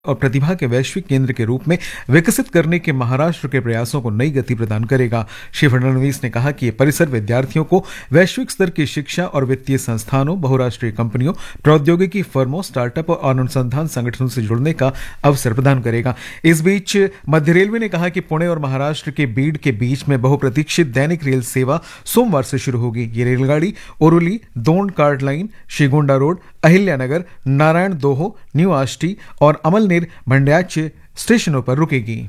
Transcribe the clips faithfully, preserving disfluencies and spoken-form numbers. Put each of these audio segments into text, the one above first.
और प्रतिभा के वैश्विक केंद्र के रूप में विकसित करने के महाराष्ट्र के प्रयासों को नई गति प्रदान करेगा। श्री फडणवीस ने कहा कि यह परिसर विद्यार्थियों को वैश्विक स्तर की शिक्षा और वित्तीय संस्थानों, बहुराष्ट्रीय कंपनियों, प्रौद्योगिकी फर्मों, स्टार्टअप और अनुसंधान संगठनों से जुड़ने का अवसर प्रदान करेगा। इस बीच मध्य रेलवे ने कहा कि पुणे और महाराष्ट्र के बीड के बीच में बहुप्रतीक्षित दैनिक रेल सेवा सोमवार से शुरू होगी। ये रेलगाड़ी ओरुली, दोंड card line, Shrigonda road, Ahilyanagar, Narayan दोहो, न्यू आष्टी और अमल भंड्याचे स्टेशनों पर रुकेगी।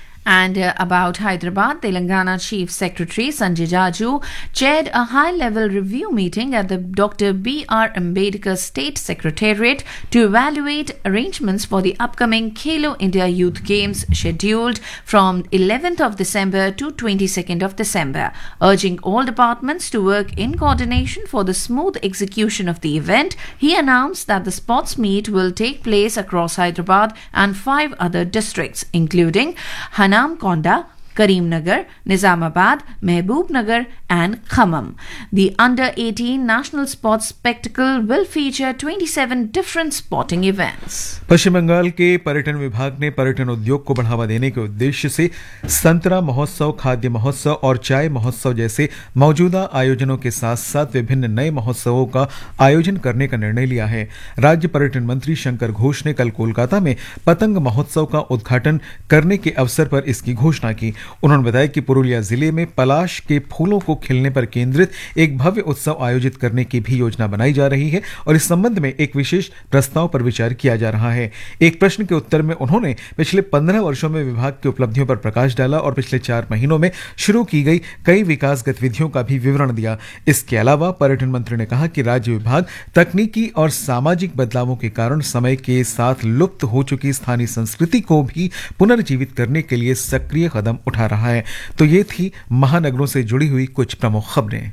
And uh, about Hyderabad, Telangana Chief Secretary Sanjay Jaju chaired a high-level review meeting at the Doctor B R Ambedkar State Secretariat to evaluate arrangements for the upcoming Khelo India Youth Games scheduled from eleventh of December to twenty-second of December, urging all departments to work in coordination for the smooth execution of the event. He announced that the sports meet will take place across Hyderabad and five other districts, including Hana, Konda, Karimnagar, Nizamabad, Mehboob-nagar and Khammam. The under eighteen National Sports Spectacle will feature twenty-seven different sporting events. पश्चिम बंगाल के पर्यटन विभाग ने पर्यटन उद्योग को बढ़ावा देने के उद्देश्य से संतरा महोत्सव, खाद्य महोत्सव और चाय महोत्सव जैसे मौजूदा आयोजनों के साथ साथ विभिन्न नए महोत्सवों का आयोजन करने का निर्णय लिया है। राज्य पर्यटन मंत्री शंकर घोष ने कल कोलकाता में पतंग महोत्सव का उद्घाटन करने के अवसर पर इसकी घोषणा की। उन्होंने बताया कि पुरुलिया जिले में पलाश के फूलों को खिलने पर केंद्रित एक भव्य उत्सव आयोजित करने की भी योजना बनाई जा रही है और इस संबंध में एक विशेष प्रस्ताव पर विचार किया जा रहा है। एक प्रश्न के उत्तर में उन्होंने पिछले पंद्रह वर्षों में विभाग की उपलब्धियों पर प्रकाश डाला और पिछले चार महीनों में शुरू की गई कई विकास गतिविधियों का भी विवरण दिया। इसके अलावा पर्यटन मंत्री ने कहा कि राज्य विभाग तकनीकी और सामाजिक बदलावों के कारण समय के साथ लुप्त हो चुकी स्थानीय संस्कृति को भी पुनर्जीवित करने के लिए सक्रिय कदम उठा रहा है। तो ये थी महानगरों से जुड़ी हुई कुछ प्रमुख खबरें।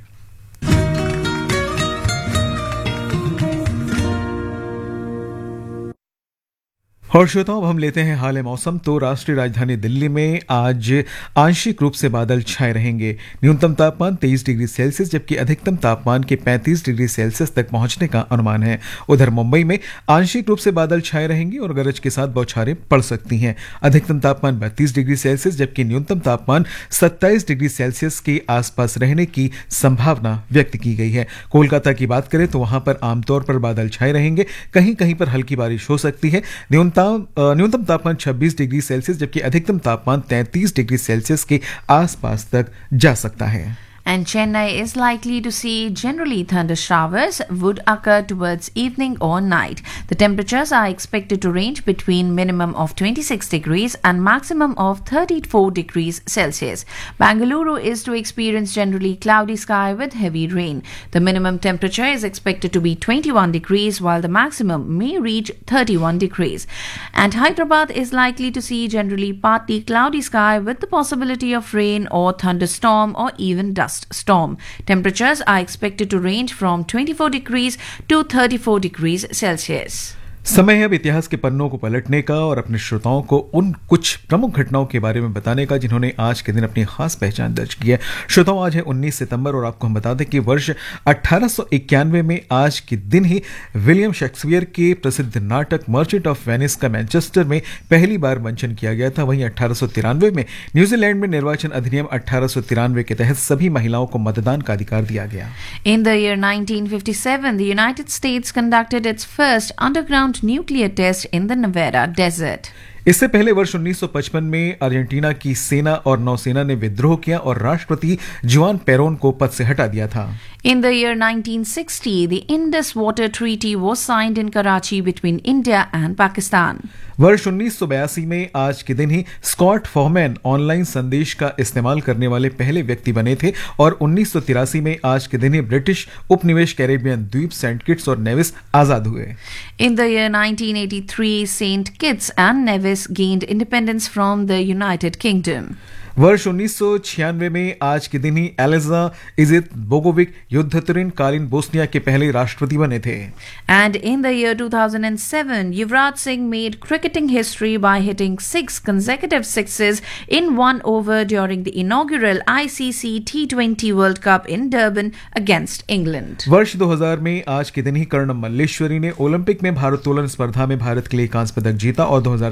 और श्रोताओं, अब हम लेते हैं हाल मौसम। तो राष्ट्रीय राजधानी दिल्ली में आज आंशिक रूप से बादल छाए रहेंगे। न्यूनतम तापमान तेईस डिग्री सेल्सियस जबकि अधिकतम तापमान के पैंतीस डिग्री सेल्सियस तक पहुंचने का अनुमान है। उधर मुंबई में आंशिक रूप से बादल छाए रहेंगे और गरज के साथ बौछारें पड़ सकती हैं। अधिकतम तापमान बत्तीस डिग्री सेल्सियस जबकि न्यूनतम तापमान सत्ताईस डिग्री सेल्सियस के आसपास रहने की संभावना व्यक्त की गई है। कोलकाता की बात करें तो वहां पर आमतौर पर बादल छाए रहेंगे, कहीं कहीं पर हल्की बारिश हो सकती है। न्यूनतम न्यूनतम तापमान छब्बीस डिग्री सेल्सियस जबकि अधिकतम तापमान तैंतीस डिग्री सेल्सियस के आसपास तक जा सकता है। And Chennai is likely to see generally thunder showers would occur towards evening or night. The temperatures are expected to range between minimum of twenty-six degrees and maximum of thirty-four degrees Celsius. Bangalore is to experience generally cloudy sky with heavy rain. The minimum temperature is expected to be twenty-one degrees while the maximum may reach thirty-one degrees. And Hyderabad is likely to see generally partly cloudy sky with the possibility of rain or thunderstorm or even dust storm. Temperatures are expected to range from twenty-four degrees to thirty-four degrees Celsius. समय है अब इतिहास के पन्नों को पलटने का और अपने श्रोताओं को उन कुछ प्रमुख घटनाओं के बारे में बताने का जिन्होंने आज के दिन अपनी खास पहचान दर्ज की है। श्रोताओं, आज है उन्नीस सितंबर और आपको हम बता दें कि वर्ष अठारह सौ इक्यानवे में आज के दिन ही विलियम शेक्सपियर के प्रसिद्ध नाटक मर्चेंट ऑफ वेनिस का मैनचेस्टर में पहली बार मंचन किया गया था। वहीं अठारह सौ तिरानवे में न्यूजीलैंड में निर्वाचन अधिनियम अठारह सौ तिरानवे के तहत सभी महिलाओं को मतदान का अधिकार दिया गया। In the year nineteen fifty-seven, the United States conducted its first underground nuclear test in the Nevada desert. इससे पहले वर्ष उन्नीस सौ पचपन में अर्जेंटीना की सेना और नौसेना ने विद्रोह किया और राष्ट्रपति जुआन पेरोन को पद से हटा दिया था। In the year nineteen sixty, the Indus Water Treaty was signed in Karachi between India and Pakistan. वर्ष उन्नीस सौ बयासी में आज के दिन ही स्कॉट फॉरमैन ऑनलाइन संदेश का इस्तेमाल करने वाले पहले व्यक्ति बने थे और उन्नीस सौ तिरासी में आज के दिन ही ब्रिटिश उपनिवेश कैरेबियन द्वीप सेंट किट्स और नेविस आजाद हुए। In the year nineteen eighty-three, Saint Kitts and Nevis gained independence from the United Kingdom. वर्ष उन्नीस सौ छियानवे में आज के दिन ही एलिजा इजित बोगोविक युद्धतरीन कालीन बोस्निया के पहले राष्ट्रपति बने थे। And in the year two thousand seven, Yuvraj Singh made cricketing history by hitting six consecutive sixes in one over during the inaugural I C C T twenty World Cup in Durban against England. वर्ष दो हज़ार में आज के दिन ही कर्णम मल्लेश्वरी ने Olympic में भारोत्तोलन स्पर्धा में भारत के लिए कांस्य पदक जीता और दो हज़ार